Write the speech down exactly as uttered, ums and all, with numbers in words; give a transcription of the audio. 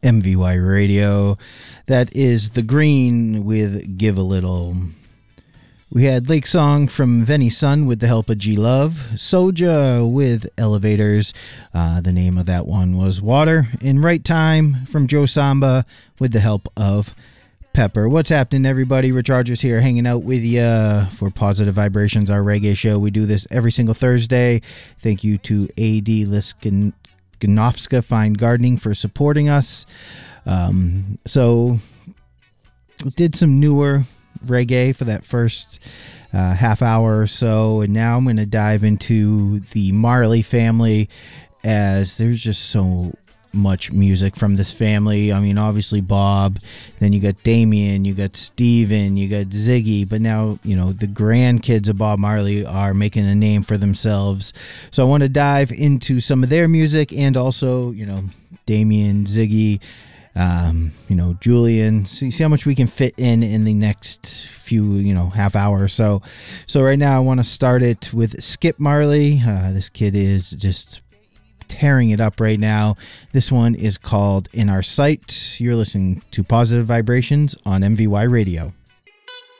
M V Y Radio. That is The Green with Give a Little. We had Lake Song from Venny Sun with the help of G Love. Soja with Elevators. Uh, the name of that one was Water. In Right Time from Joe Samba with the help of Pepper. What's happening, everybody? Rich Rogers here, hanging out with you for Positive Vibrations, our reggae show. We do this every single Thursday. Thank you to A D Liskanowska Fine Gardening for supporting us. Um, so, did some newer reggae for that first uh, half hour or so, and now I'm going to dive into the Marley family, as there's just so much music from this family. I mean, obviously Bob, then you got Damien, you got Steven, you got Ziggy, but now, you know, the grandkids of Bob Marley are making a name for themselves. So I want to dive into some of their music, and also, you know, Damien, Ziggy, um, you know, Julian, see, see how much we can fit in in the next few, you know, half hour or so. So right now I want to start it with Skip Marley. Uh, this kid is just tearing it up right now. This one is called In Our Sight. You're listening to Positive Vibrations on M V Y Radio.